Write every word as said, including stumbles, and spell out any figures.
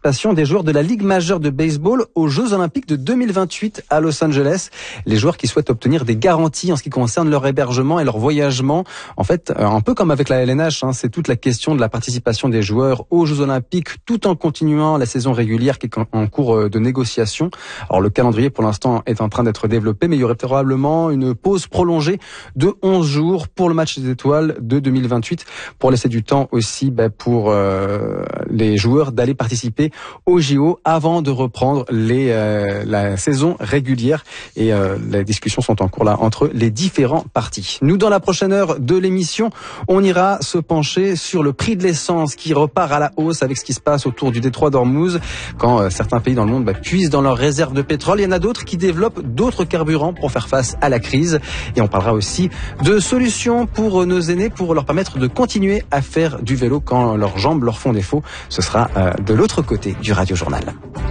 participation des joueurs de la Ligue majeure de baseball aux Jeux Olympiques de deux mille vingt-huit à Los Angeles. Les joueurs qui souhaitent obtenir des garanties en ce qui concerne leur hébergement et leur voyagement. En fait, un peu comme avec la L N H, hein, c'est toute la question de la participation des joueurs aux Jeux Olympiques tout en continuant la saison régulière qui est en cours de négociation. Alors le calendrier pour l'instant est en train d'être développé, mais il y aurait probablement une pause prolongée de onze jours pour le match des étoiles de deux mille vingt-huit pour laisser du temps aussi bah, pour euh, les joueurs d'aller participer aux J O avant de reprendre les, euh, la saison régulière et euh, les discussions sont en cours là entre les différents partis. Nous, dans la prochaine heure de l'émission, on ira se pencher sur le prix de l'essence qui repart à la hausse avec ce qui se passe autour du détroit d'Ormuz quand euh, certains pays dans le monde bah, puisent dans leurs réserves de pétrole. Il y en a d'autres qui développent d'autres carburants pour faire face à la crise et on parlera aussi de solutions pour nos aînés pour leur permettre de continuer à faire du vélo quand leurs jambes leur font défaut. Ce sera euh, de l'autre côté du Radio Journal.